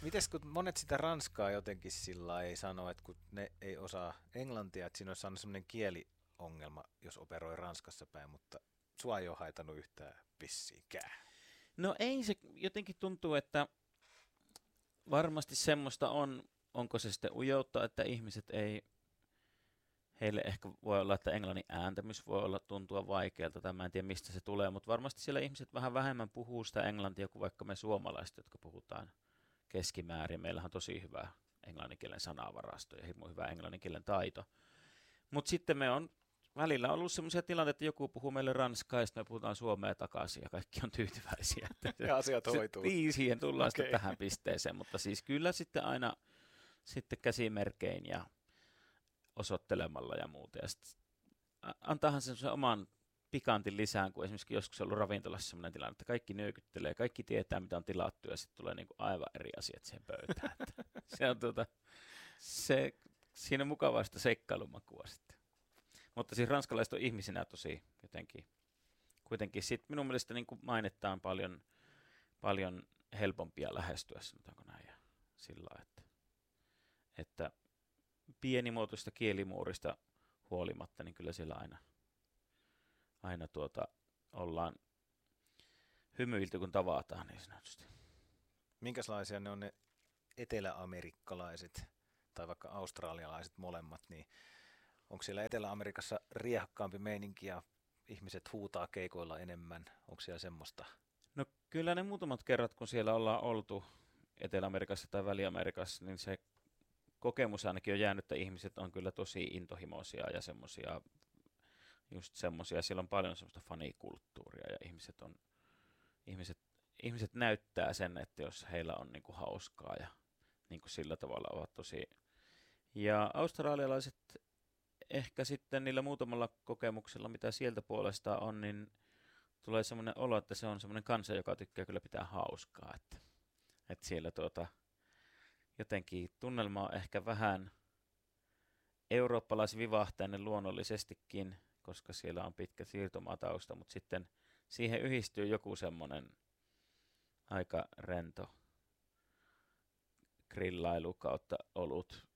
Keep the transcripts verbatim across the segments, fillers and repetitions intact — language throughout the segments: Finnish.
Mites kun monet sitä ranskaa jotenkin sillä ei sano, että kun ne ei osaa englantia, että siinä olisi aina semmoinen kieliongelma, jos operoi Ranskassa päin, mutta sua ei ole haitannut yhtään vissiinkään. No ei se jotenkin tuntuu, että varmasti semmoista on, onko se sitten ujoutta, että ihmiset ei, heille ehkä voi olla, että englannin ääntämys voi olla tuntua vaikealta, tai mä en tiedä mistä se tulee, mutta varmasti siellä ihmiset vähän vähemmän puhuu sitä englantia kuin vaikka me suomalaiset, jotka puhutaan keskimäärin. Meillähän on tosi hyvä englanninkielen sanavarasto ja hirmu hyvä englanninkielen taito. Mutta sitten me on välillä ollut sellaisia tilanteita, että joku puhuu meille ranskaa ja sitten me puhutaan suomea takaisin ja kaikki on tyytyväisiä. Ja asiat hoituu. Niin, siihen tullaan Okay. sitten tähän pisteeseen, mutta siis kyllä sitten aina sitten käsimerkein ja osoittelemalla ja muuta. Ja sitten antaahan sen oman pikantin lisään, kun esimerkiksi joskus on ollut ravintolassa sellainen tilanne, että kaikki nyökyttelee, kaikki tietää, mitä on tilattu, ja sitten tulee niin kuin aivan eri asiat siihen pöytään. se on tuota, se, siinä on mukavaa sitä seikkailumakua sitten. Mutta siis ranskalaiset on ihmisinä tosi jotenkin, kuitenkin sitten minun mielestä niin kuin mainetta on paljon, paljon helpompia lähestyä, sanotaanko näin, ja sillä lailla, että, että pienimuotoista kielimuurista huolimatta, niin kyllä siellä aina, aina tuota, ollaan hymyilty, kun tavataan niin sanotusti. Minkälaisia ne on ne eteläamerikkalaiset tai vaikka australialaiset molemmat, niin onko siellä Etelä-Amerikassa riehakkaampi meininki ja ihmiset huutaa keikoilla enemmän? Onko siellä semmoista? No kyllä ne muutamat kerrat, kun siellä ollaan oltu Etelä-Amerikassa tai Väli-Amerikassa, niin se kokemus ainakin on jäänyt, että ihmiset on kyllä tosi intohimoisia ja semmoisia, just semmoisia, siellä on paljon semmoista fanikulttuuria ja ihmiset on, ihmiset, ihmiset näyttää sen, että jos heillä on niinku hauskaa ja niinku sillä tavalla ovat tosi, ja australialaiset ehkä sitten niillä muutamalla kokemuksella, mitä sieltä puolestaan on, niin tulee semmoinen olo, että se on semmoinen kansa, joka tykkää kyllä pitää hauskaa, että, että siellä tuota, jotenkin tunnelma on ehkä vähän eurooppalaisvivahtainen luonnollisestikin, koska siellä on pitkä siirtomaatausta, mutta sitten siihen yhdistyy joku semmoinen aika rento grillailu kautta olut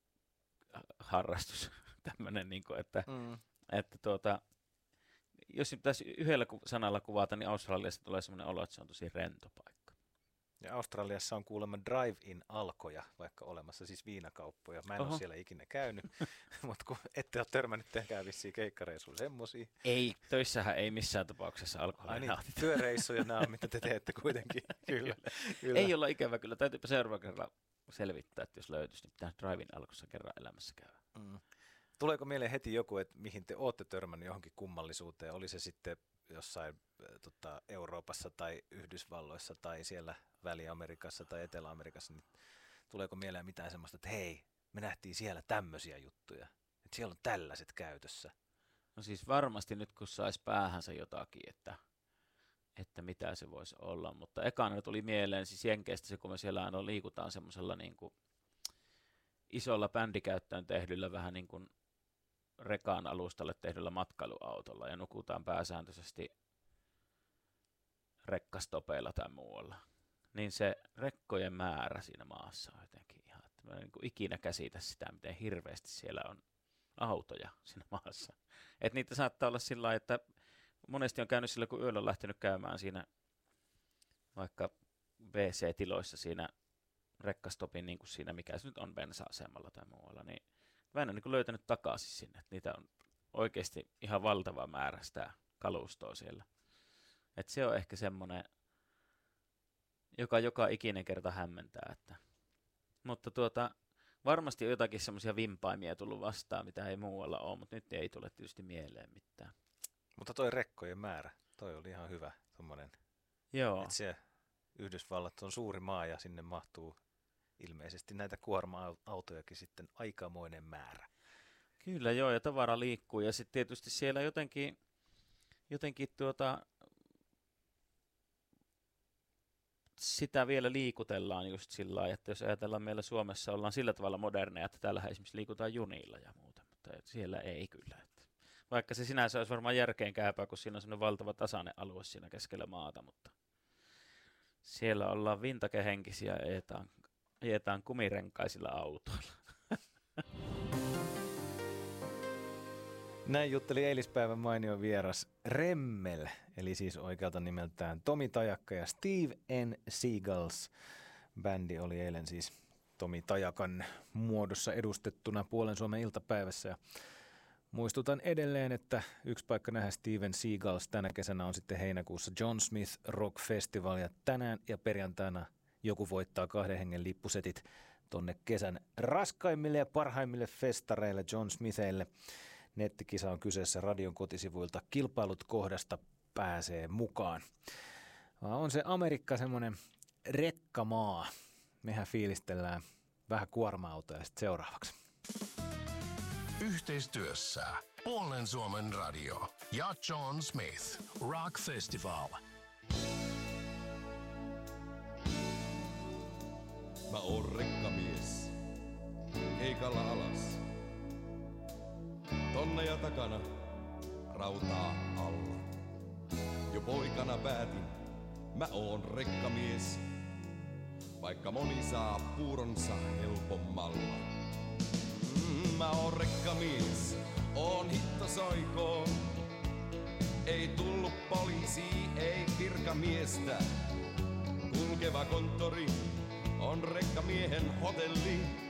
harrastus, tämmöinen, niin kuin, että, mm. että tuota, jos pitäisi yhdellä sanalla kuvata, niin Australiassa tulee semmoinen olo, että se on tosi rento paikka. Ja Australiassa on kuulemma drive-in-alkoja, vaikka olemassa siis viinakauppoja. Mä en Oho. ole siellä ikinä käynyt, mutta kun ette ole törmännyt, tehkää vissiin keikkareissuilla semmosia. Ei, töissähän ei missään tapauksessa alkoholia niin, työreissuja nämä on, mitä te teette kuitenkin. Kyllä, kyllä. Ei olla ikävä kyllä. Täytyypä seuraava kerran selvittää, että jos löytyisi, niin pitää drive-in-alkossa kerran elämässä käydä. Mm. Tuleeko mieleen heti joku, että mihin te ootte törmännyt johonkin kummallisuuteen? Oli se sitten jossain tota, Euroopassa tai Yhdysvalloissa tai siellä Väli-Amerikassa tai Etelä-Amerikassa, niin tuleeko mieleen mitään semmoista, että hei, me nähtiin siellä tämmöisiä juttuja, että siellä on tällaiset käytössä? No siis varmasti nyt, kun saisi päähänsä jotakin, että, että mitä se voisi olla, mutta ekana tuli mieleen siis Jenkeistä se, kun me siellä aina liikutaan semmoisella niin kuin isolla bändikäyttöön tehdyllä vähän niin kuin rekaan alustalle tehdyllä matkailuautolla ja nukutaan pääsääntöisesti rekkastopeilla tai muualla. Niin se rekkojen määrä siinä maassa on jotenkin ihan, että mä en niin kuin ikinä käsitä sitä, miten hirveästi siellä on autoja siinä maassa. Että niitä saattaa olla sillä lailla, että monesti on käynyt sillä, kun yöllä on lähtenyt käymään siinä vaikka W C-tiloissa siinä rekkastopin, niin kuin siinä, mikä se nyt on bensa-asemalla tai muualla, niin mä en ole niin löytänyt takaisin sinne. Että niitä on oikeasti ihan valtava määrä sitä kalustoa siellä. Että se on ehkä semmoinen, joka joka ikinen kerta hämmentää. Että. Mutta tuota, varmasti on jotakin semmoisia vimpaimia tullut vastaan, mitä ei muualla ole, mutta nyt ei tule tietysti mieleen mitään. Mutta toi rekkojen määrä, toi oli ihan hyvä tommonen. Joo. Että se Yhdysvallat on suuri maa ja sinne mahtuu ilmeisesti näitä kuorma-autojakin sitten aikamoinen määrä. Kyllä joo, ja tavara liikkuu. Ja sitten tietysti siellä jotenkin, jotenkin tuota, sitä vielä liikutellaan just sillä lailla, että jos ajatellaan meillä Suomessa ollaan sillä tavalla moderneja, että täällähän esimerkiksi liikutaan junilla ja muuta, mutta siellä ei kyllä. Että vaikka se sinänsä olisi varmaan järkeenkääpää, kun siinä on sellainen valtava tasainen alue siinä keskellä maata, mutta siellä ollaan vintakehenkisiä ja eetaan ajetaan kumirenkaisilla autoilla. Näin jutteli eilispäivän mainio vieras Remmel, eli siis oikealta nimeltään Tomi Tajakka ja Steve and Seagulls. Bändi oli eilen siis Tomi Tajakan muodossa edustettuna Puolen Suomen iltapäivässä. Ja muistutan edelleen, että yksi paikka nähdä Steven Seagulls tänä kesänä on sitten heinäkuussa John Smith Rock Festival. Ja tänään ja perjantaina joku voittaa kahden hengen lippusetit tonne kesän raskaimmille ja parhaimmille festareille John Smithille. Nettikisa on kyseessä radion kotisivuilta. Kilpailut kohdasta pääsee mukaan. On se Amerikka semmoinen rekkamaa. Mehän fiilistellään vähän kuorma-autoja sitten seuraavaksi. Yhteistyössä Puolen Suomen radio ja John Smith Rock Festival. Mä oon rekkamies. Keikalla alas. Tonneja takana. Rautaa alla. Jo poikana päätin. Mä oon rekkamies. Vaikka moni saa puuronsa helpommalla. Mm, mä oon rekkamies. Oon hittosoikoon. Ei tullu poliisi, ei virkamiestä. Kulkeva konttori on rekkamiehen hotelli.